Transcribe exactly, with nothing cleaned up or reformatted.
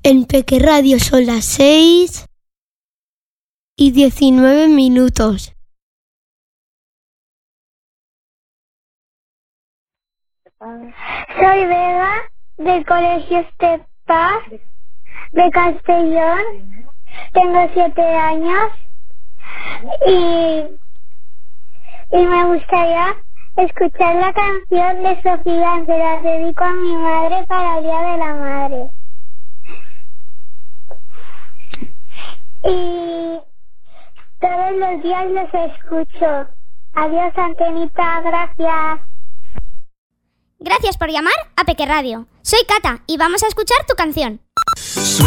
En Peque Radio son las seis y diecinueve minutos. Soy Vega, del Colegio Estepas, de Castellón. Tengo siete años y, y me gustaría escuchar la canción de Sofía, se la dedico a mi madre para el Día de la Madre. Y todos los días los escucho. Adiós, Antenita, gracias. Gracias por llamar a Peque Radio. Soy Cata y vamos a escuchar tu canción.